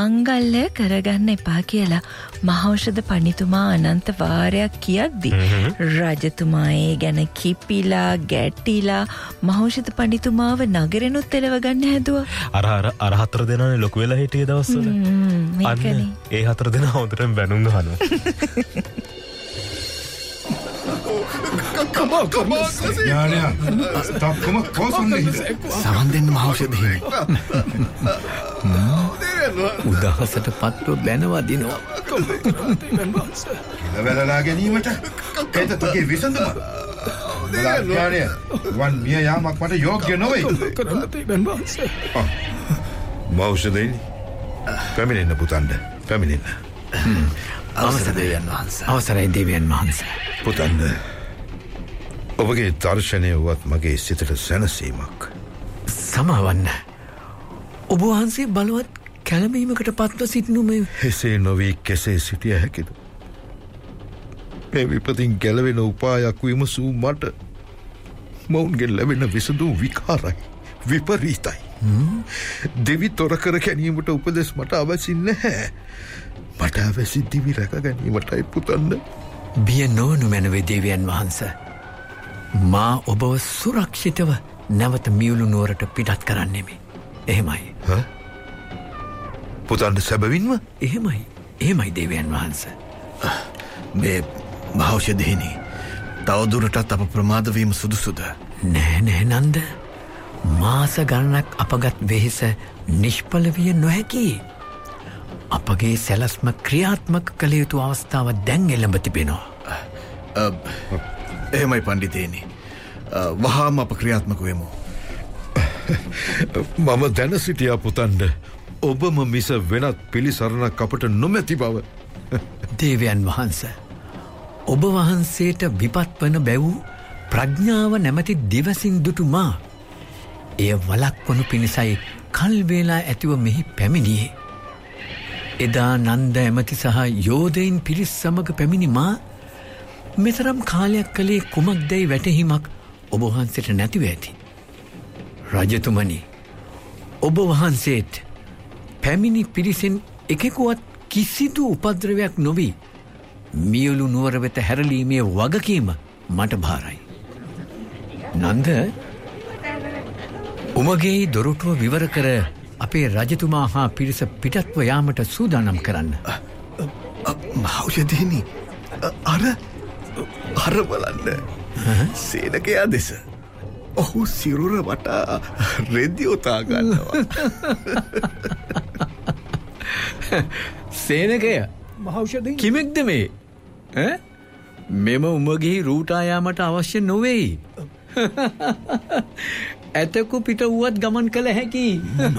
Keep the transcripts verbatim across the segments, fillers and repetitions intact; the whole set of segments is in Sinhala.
මංගල්‍ය කරගන්න එපා කියලා මහෞෂධ පඬිතුමා අනන්ත වාරයක් කියද්දි රජතුමා ඒ ගැන කිපිලා ගැටිලා මහෞෂධ පඬිතුමාව නගරෙනුත් එලව ගන්න හැදුවා. අර අර අර හතර දෙනානේ ලොකු වෙලා හිටියේ දවස්වල. අන්න ඒ හතර දෙනා හොඳටම බැනුම් ගහනවා. Come on, come on. Ja, ja. Stop, kom op, kom op. සමන් දෙන්න මහෞෂධ උදහසට පත්ව බැනවා දිනවා. වෙලලා ගැනීමට කේත තෝගේ විසඳුම. ලාඥාණය වන් මිය යාමක් මට යෝග්‍ය නොවේ. කරන්න තිබෙන වාසේ. මහෞෂධෙනි. පැමිණෙන්න පුතන්ඩ. පැමිණෙන්න. අවසර දෙවියන් වහන්සේ. අවසරයි දෙවියන් වහන්සේ. පුතන්ඩ. ඔබගේ දර්ශනය වුවත් මගේ සිතට සැනසීමක්. සමාවන්න. ඔබ වහන්සේ බලවත් කැළඹීමකට පත්ව සිටිනු මේ එසේ නොවී කෙසේ සිටිය හැකිද? මේ විපතින් ගැලවෙන උපායක් විමසූ මට මොවුන්ගෙන් ලැබෙන විසඳුම් විකාරයි, විපරීතයි. දෙවි තොර කර ගැනීමට උපදෙස් මට අවශ්‍ය නැහැ. මට අවශ්‍ය දිවි රැක ගැනීමටයි පුතන්න. බිය නොවනු මැනවේ දෙවියන් වහන්සේ. මා ඔබව සුරක්ෂිතව නැවත මියුළු නුවරට පිටත් කරන්නෙමි. එහෙමයි. පුතන්ට සැබවින්ම? එහෙමයි. එහෙමයි දෙවියන් වහන්සේ. මේ මහෞෂධෙනි තවදුරටත් අප ප්‍රමාද වීම සුදුසුද? නෑ නෑ නන්ද. මාස ගණනක් අපගත් වෙහෙස නිෂ්ඵල විය නොහැකි. අපගේ සැලස්ම ක්‍රියාත්මක කළ යුතු අවස්ථාව දැන් එළඹ තිබෙනවා. එහෙමයි පණ්ඩිතේනි. වහාම අප ක්‍රියාත්මක වෙමු. මම දැන සිටියා පුතන්ඩ ඔබම මිස වෙනත් පිළිසරණක් අපට නොමැති බව. දේවයන් වහන්සේ ඔබ වහන්සේට විපත් වන බැව් ප්‍රඥාව නැමැති දිවසින් දුටු මා එය වළක්වනු පිණිසයි කල් වේලා ඇතිව මෙහි පැමිණියේ. එදා නන්ද ඇමති සහ යෝධයින් පිරිස් සමග පැමිණි මා මෙතරම් කාලයක් කළේ කුමක්දැයි වැටහීමක් ඔබ වහන්සේට නැතිව ඇති. රජතුමනි, ඔබ වහන්සේට පැමිණි පිරිසෙන් එකෙකුවත් කිසිදු උපද්‍රවයක් නොවී මියුළු නුවර වෙත හැරලීමේ වගකීම මට භාරයි. නන්ද, උමගේ දොරටුව විවර කර අපේ රජතුමා හා පිරිස පිටත්ව යාමට සූදානම් කරන්න. මහෞෂධෙනි, අර අර බලන්න සේනකයා දෙස. ඔහු සිරුර වටා රෙදි ඔතා ගන්නවා. සේනකය මහෞෂධ කිමෙක්ද මේ? මෙම උමගේ රූටායාමට අවශ්‍ය නොවෙයි. ඇතකු පිට වුවත් ගමන් කළ හැකි.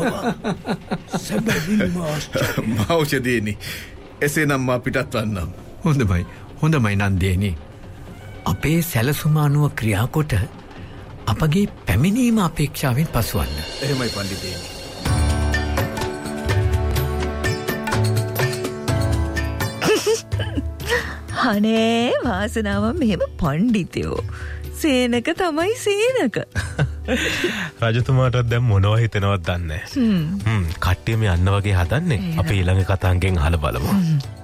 මහෞෂධයෙනි, එසේනම් මා පිටත් වන්නම්. හොඳමයි, හොඳමයි නන්දේනි. අපේ සැලසුම අනුව ක්‍රියාකොට අපගේ පැමිණීම අපේක්ෂාවෙන් පසුවන්න. එහෙමයි පණ්ඩිතේනි. අනේ වාසනාව මෙහෙම පණ්ඩිතයෝ. සේනක තමයි සේනක. රජතුමාටත් දැන් මොනවා හිතෙනවද දන්නේ නැහැ. හ්ම් කට්ටියම යන්න වගේ හදන්නේ. අපි ඊළඟ කතාංගෙන් අහලා බලමු.